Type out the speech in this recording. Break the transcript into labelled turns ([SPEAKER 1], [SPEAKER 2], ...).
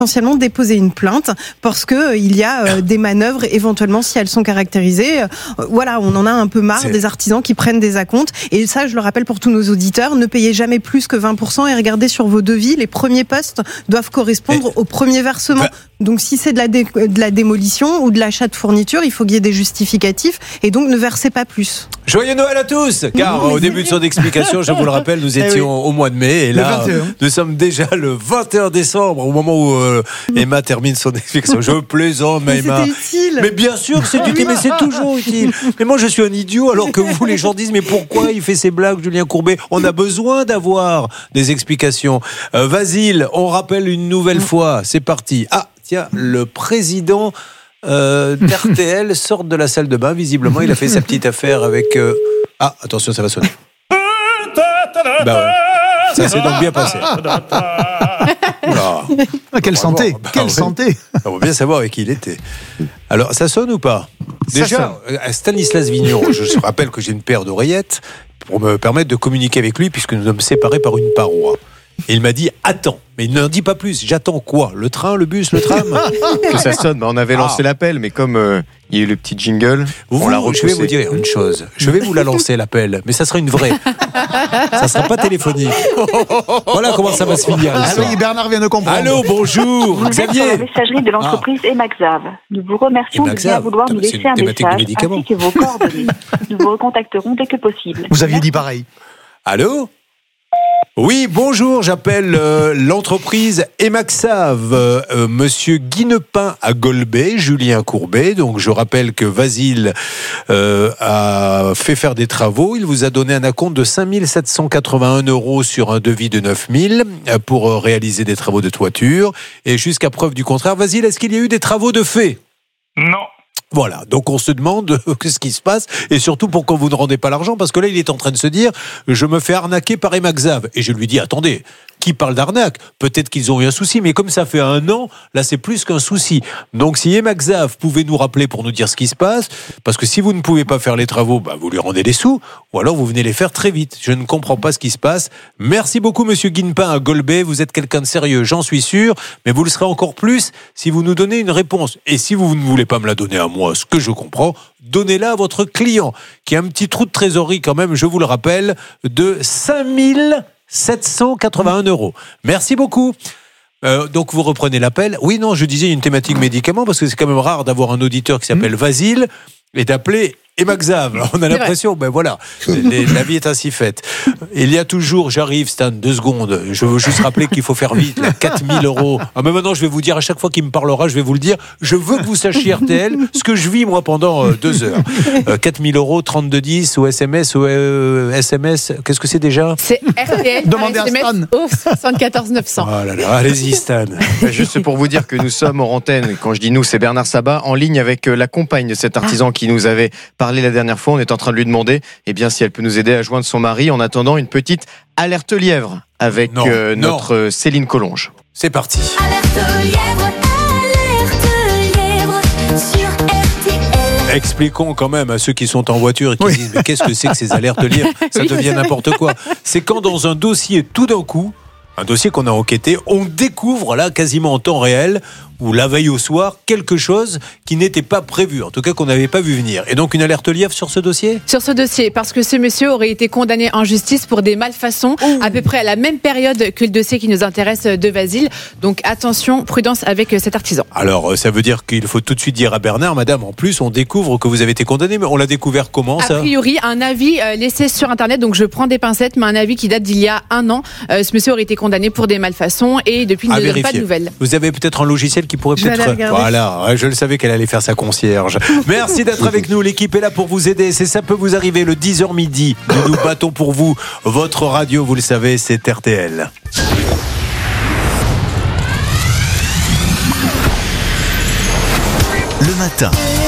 [SPEAKER 1] potentiellement déposer une plainte parce que il y a des manœuvres éventuellement si elles sont caractérisées. Voilà, on en a un peu marre des artisans qui prennent des acomptes. Et ça, je le rappelle pour tous nos auditeurs, ne payez jamais plus que 20% et regardez sur vos devis, les premiers postes doivent correspondre au premier versement. Donc si c'est de la démolition ou de l'achat de fournitures, il faut qu'il y ait des justificatifs et donc ne versez pas plus.
[SPEAKER 2] Joyeux Noël à tous, car au début de son explication, je vous le rappelle, nous étions au mois de mai et là, nous sommes déjà le 21 décembre au moment où Emma termine son explication. Je plaisante, Emma.
[SPEAKER 1] C'était utile.
[SPEAKER 2] Mais bien sûr que c'est utile, mais c'est toujours utile. Mais moi, je suis un idiot alors que vous, les gens disent, mais pourquoi il fait ces blagues, Julien Courbet? On a besoin d'avoir des explications. Vasile, on rappelle une nouvelle fois, c'est parti. Ah, tiens, le président d'RTL sort de la salle de bain. Visiblement, il a fait sa petite affaire avec... Ah, attention, ça va sonner. Bah ouais. Ça s'est donc bien passé.
[SPEAKER 3] Ah, quelle santé, quelle santé.
[SPEAKER 2] On va bien savoir avec qui il était. Alors, ça sonne ou pas? Déjà, Stanislas Vignon, je rappelle que j'ai une paire d'oreillettes pour me permettre de communiquer avec lui puisque nous sommes séparés par une paroi. Et il m'a dit, attends, mais il n'en dit pas plus. J'attends quoi? Le train, le bus, le tram?
[SPEAKER 4] Que ça sonne. On avait lancé l'appel, mais comme il y a eu le petit jingle, on l'a repoussé.
[SPEAKER 2] Je vais vous dire une chose. Je vais vous la lancer, l'appel, mais ça sera une vraie. Ça sera pas téléphonique. Voilà comment ça va se finir.
[SPEAKER 3] Ah oui, Bernard vient de comprendre.
[SPEAKER 2] Allô, bonjour.
[SPEAKER 5] Vous êtes sur la messagerie de l'entreprise Emaxav. Nous vous remercions de bien vouloir nous laisser un message ainsi que vos coordonnées. Nous vous recontacterons dès que possible.
[SPEAKER 3] Vous aviez dit pareil.
[SPEAKER 2] Allô? Oui, bonjour, j'appelle l'entreprise Emaxav, monsieur Guinepin à Golbet, Julien Courbet. Donc je rappelle que Vasile a fait faire des travaux. Il vous a donné un acompte de 5 781 € sur un devis de 9 000 pour réaliser des travaux de toiture. Et jusqu'à preuve du contraire, Vasile, est-ce qu'il y a eu des travaux de fait?
[SPEAKER 6] Non.
[SPEAKER 2] Voilà, donc on se demande ce qui se passe et surtout pourquoi vous ne rendez pas l'argent, parce que là il est en train de se dire je me fais arnaquer par Emaxav. Et je lui dis attendez, qui parle d'arnaque? Peut-être qu'ils ont eu un souci, mais comme ça fait 1 an, là c'est plus qu'un souci. Donc si Emaxav pouvait nous rappeler pour nous dire ce qui se passe, parce que si vous ne pouvez pas faire les travaux, bah, vous lui rendez les sous, ou alors vous venez les faire très vite. Je ne comprends pas ce qui se passe. Merci beaucoup monsieur Guinepin à Golbet, vous êtes quelqu'un de sérieux, j'en suis sûr, mais vous le serez encore plus si vous nous donnez une réponse. Et si vous ne voulez pas me la donner à moi, ce que je comprends, donnez-la à votre client, qui a un petit trou de trésorerie quand même, je vous le rappelle, de 5 781 €. Merci beaucoup. Donc vous reprenez l'appel. Oui, non, je disais une thématique médicaments, parce que c'est quand même rare d'avoir un auditeur qui s'appelle Vasile et d'appeler Emaxav. On a l'impression, ben voilà, la vie est ainsi faite. Il y a toujours, j'arrive Stan, 2 secondes, je veux juste rappeler qu'il faut faire vite, 4 000 €. Ah, mais maintenant je vais vous dire, à chaque fois qu'il me parlera, je vais vous le dire, je veux que vous sachiez RTL, ce que je vis moi pendant 2 heures. 4 000 €, 3210 ou SMS, ou SMS, qu'est-ce que c'est déjà?
[SPEAKER 7] C'est RTL,
[SPEAKER 3] demandez à Stan.
[SPEAKER 7] au 74 900.
[SPEAKER 2] Oh là là, allez-y Stan.
[SPEAKER 4] Juste pour vous dire que nous sommes en antenne, quand je dis nous, c'est Bernard Sabat, en ligne avec la compagne de cet artisan qui nous avait parlé la dernière fois. On est en train de lui demander si elle peut nous aider à joindre son mari. En attendant, une petite alerte lièvre avec notre Céline Collonge.
[SPEAKER 2] C'est parti.
[SPEAKER 8] Alerte lièvre sur RTL.
[SPEAKER 2] Expliquons quand même à ceux qui sont en voiture et qui disent mais qu'est-ce que c'est que ces alertes lièvres? Ça devient n'importe quoi. C'est quand dans un dossier, tout d'un coup, un dossier qu'on a enquêté, on découvre là quasiment en temps réel ou la veille au soir quelque chose qui n'était pas prévu, en tout cas qu'on n'avait pas vu venir. Et donc une alerte lièvre sur ce dossier?
[SPEAKER 7] Sur ce dossier, parce que ce monsieur aurait été condamné en justice pour des malfaçons à peu près à la même période que le dossier qui nous intéresse de Vasile. Donc attention, prudence avec cet artisan. Alors
[SPEAKER 2] ça veut dire qu'il faut tout de suite dire à Bernard, madame, en plus on découvre que vous avez été condamné, mais on l'a découvert comment ça?
[SPEAKER 7] A priori, un avis laissé sur internet, donc je prends des pincettes, mais un avis qui date d'il y a 1 an. Ce monsieur aurait été condamné pour des malfaçons et depuis il ne donne pas de nouvelles.
[SPEAKER 2] Vous avez peut-être un logiciel qui pourrait peut-être... Voilà, je le savais qu'elle allait faire sa concierge. Merci d'être avec nous, l'équipe est là pour vous aider. C'est Ça peut vous arriver le 10h midi. Nous nous battons pour vous. Votre radio, vous le savez, c'est RTL.
[SPEAKER 9] Le matin,